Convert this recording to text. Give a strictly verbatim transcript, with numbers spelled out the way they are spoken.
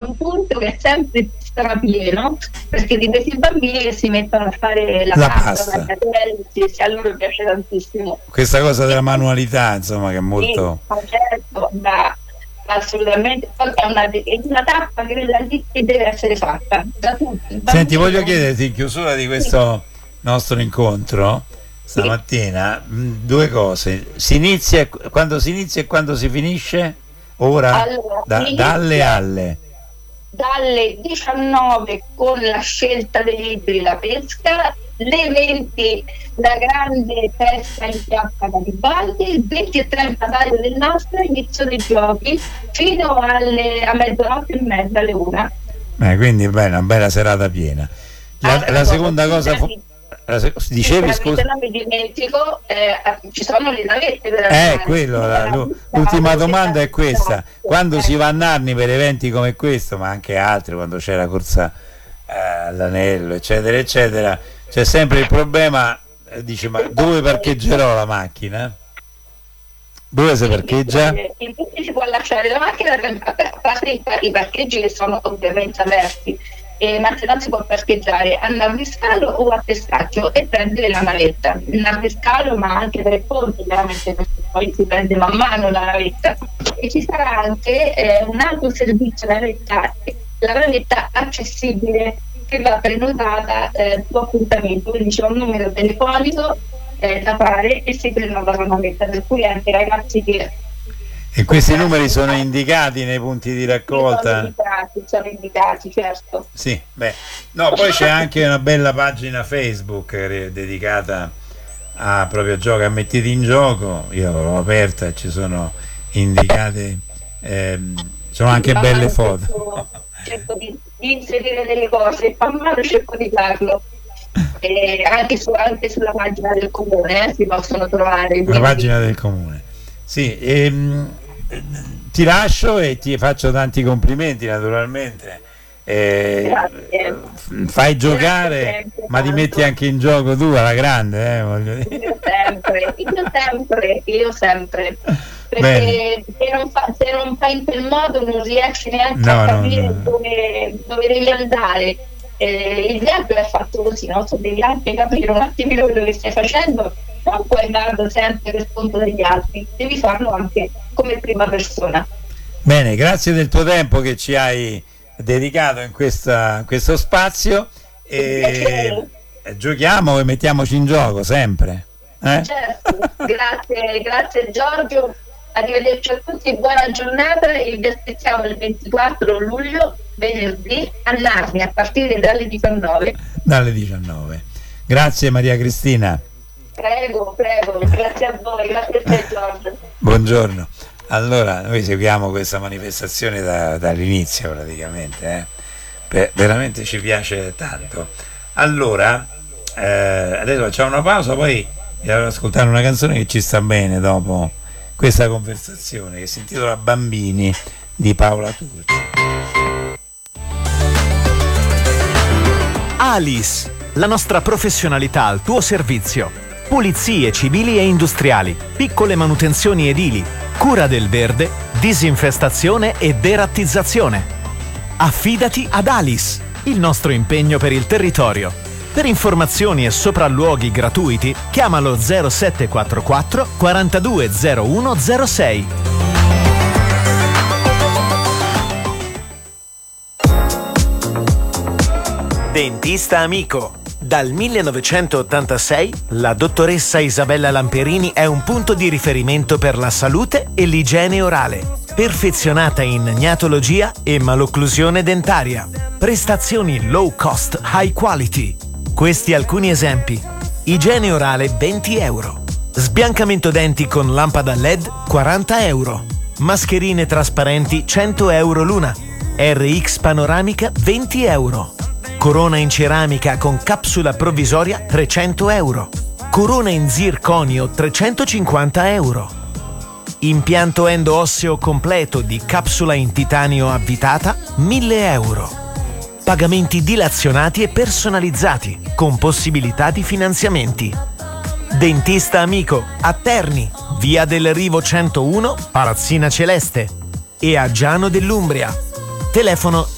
un punto che è sempre strapieno, perché di questi bambini che si mettono a fare la, La pasta, pasta. la catella, a loro piace tantissimo. Questa cosa della manualità, insomma, che è molto... Sì, ma certo, da, assolutamente. Poi è una, è una tappa che nella lì che deve essere fatta da tutti. Senti, Bambini, voglio chiederti in chiusura di questo nostro incontro stamattina mh, due cose. Si inizia, quando si inizia e quando si finisce? Ora? Allora, Da- inizia- dalle alle. dalle diciannove con la scelta dei libri La pesca, le venti la grande pesca in piazza Garibaldi, il venti e trenta taglio del nastro, inizio dei giochi fino alle, a mezzanotte e mezza, alle una. Eh, quindi beh, una bella serata piena. La, Altra la cosa, seconda cosa fu- la se- dicevi, se scusa? non mi dimentico, eh, ci sono le navette per Eh, andare. quello, la- La l'u- vista, l'ultima la domanda è questa: esatto. quando si Eh. va a Narni per eventi come questo, ma anche altri, quando c'è la corsa eh, all'anello, eccetera, eccetera, c'è sempre il problema, eh, dice, ma dove parcheggerò la macchina? Dove si parcheggia? In tutti si può lasciare la macchina, a parte i, i parcheggi che sono ovviamente aperti, eh, ma se no si può parcheggiare a Narviscalo o a Testaccio e prendere la navetta. Narviscalo, ma anche per ponti, chiaramente, perché poi si prende man mano la navetta. E ci sarà anche eh, un altro servizio navetta, la navetta accessibile, che va prenotata eh, su appuntamento, quindi c'è un numero telefonico eh, da fare e si prenota la navetta, per cui anche i ragazzi che E questi numeri sono indicati nei punti di sono raccolta? indicati, sono indicati, certo. Sì, beh. No, poi c'è anche una bella pagina Facebook eh, dedicata a proprio gioco, a mettiti in gioco. Io l'ho aperta e ci sono indicate, ehm, sono anche Man belle mano foto. cerco, cerco di, di inserire delle cose, man mano cerco di farlo. Eh, anche, su, anche sulla pagina del comune eh, si possono trovare. La pagina del comune. Sì, ehm, ti lascio e ti faccio tanti complimenti naturalmente. Eh, Grazie. fai giocare, Grazie, ma ti tanto. metti anche in gioco tu alla grande, eh, voglio dire. Io sempre, io sempre, io sempre. Bene. Perché se non, fa, se non fai in quel modo non riesci neanche No, a no, capire no. Dove, dove devi andare. Eh, il viaggio è fatto così, no? Tu devi anche capire un attimino quello che stai facendo, non puoi andare sempre per conto degli altri, devi farlo anche come prima persona. Bene, grazie del tuo tempo che ci hai dedicato in questa, questo spazio e giochiamo e mettiamoci in gioco sempre. Eh? Certo, grazie, grazie Giorgio, arrivederci a tutti, buona giornata e vi aspettiamo il ventiquattro luglio, venerdì, a Narni a partire dalle diciannove. Dalle diciannove. Grazie Maria Cristina. Prego, prego, grazie a voi, grazie a te Giorgio. Buongiorno. Allora, noi seguiamo questa manifestazione da, dall'inizio praticamente, eh? Beh, veramente ci piace tanto. Allora, eh, adesso facciamo una pausa, poi andiamo ad ascoltare una canzone che ci sta bene dopo questa conversazione, che si intitola Bambini di Paola Turci. Alice, la nostra professionalità al tuo servizio. Pulizie civili e industriali, piccole manutenzioni edili, cura del verde, disinfestazione e derattizzazione. Affidati ad Alice, il nostro impegno per il territorio. Per informazioni e sopralluoghi gratuiti, chiamalo zero sette quattro quattro quarantadue zero uno zero sei. Dentista amico. Dal millenovecentottantasei la dottoressa Isabella Lamperini è un punto di riferimento per la salute e l'igiene orale. Perfezionata in gnatologia e malocclusione dentaria. Prestazioni low cost, high quality. Questi alcuni esempi. Igiene orale venti euro. Sbiancamento denti con lampada L E D quaranta euro. Mascherine trasparenti cento euro l'una. R X panoramica venti euro. Corona in ceramica con capsula provvisoria trecento euro. Corona in zirconio trecentocinquanta euro. Impianto endo-osseo completo di capsula in titanio avvitata mille euro. Pagamenti dilazionati e personalizzati con possibilità di finanziamenti. Dentista amico a Terni, via del Rivo centouno, Palazzina Celeste, e a Giano dell'Umbria. Telefono